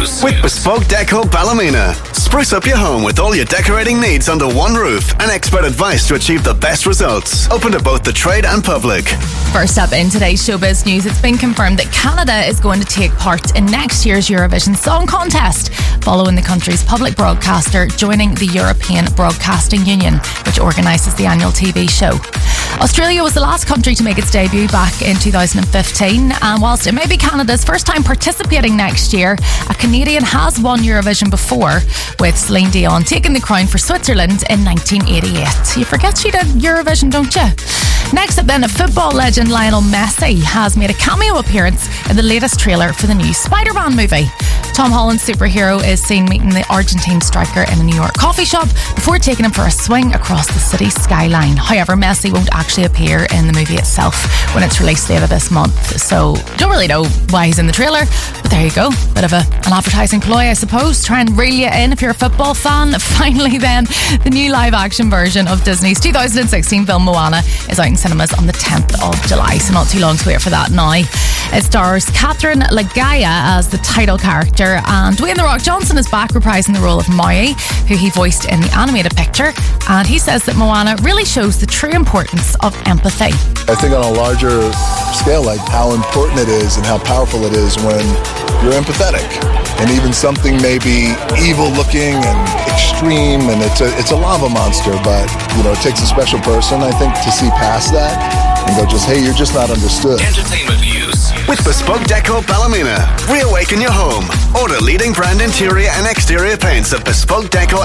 News with Bespoke Deco Ballymena. Spruce up your home with all your decorating needs under one roof and expert advice to achieve the best results. Open to both the trade and public. First up in today's showbiz news, it's been confirmed that Canada is going to take part in next year's Eurovision Song Contest, following the country's public broadcaster joining the European Broadcasting Union, which organises the annual TV show. Australia was the last country to make its debut back in 2015, and whilst it may be Canada's first time participating next year, a Canadian has won Eurovision before, with Celine Dion taking the crown for Switzerland in 1988. You forget she did Eurovision, don't you? Next up then, football legend Lionel Messi has made a cameo appearance in the latest trailer for the new Spider-Man movie. Tom Holland's superhero is seen meeting the Argentine striker in a New York coffee shop before taking him for a swing across the city's skyline. However, Messi won't actually appear in the movie itself when it's released later this month, so don't really know why he's in the trailer, but there you go. Bit of an advertising ploy, I suppose. Try and reel you in if you're a football fan. Finally then, the new live-action version of Disney's 2016 film Moana is out in cinemas on the 10th of July, so not too long to wait for that now. It stars Catherine Lagaya as the title character, and Dwayne "The Rock" Johnson is back reprising the role of Maui, who he voiced in the animated picture, and he says that Moana really shows the true importance of empathy. I think on a larger scale, like how important it is and how powerful it is when you're empathetic. And even something may be evil looking and extreme, and it's a lava monster, but it takes a special person, I think, to see past that and go just, hey, you're just not understood. Entertainment news with Bespoke Deco Ballymena. Reawaken your home. Order leading brand interior and exterior paints at Bespoke Deco